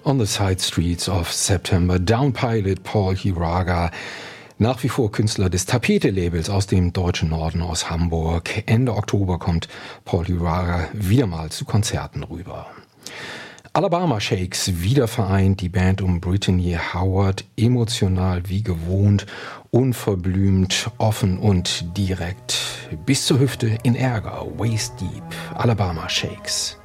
On the Side Streets of September, Down Pilot Paul Hiraga, nach wie vor Künstler des Tapete-Labels aus dem deutschen Norden, aus Hamburg. Ende Oktober kommt Paul Hiraga wieder mal zu Konzerten rüber. Alabama Shakes, wieder vereint, die Band um Brittany Howard, emotional wie gewohnt, unverblümt, offen und direkt, bis zur Hüfte in Ärger, waist deep, Alabama Shakes.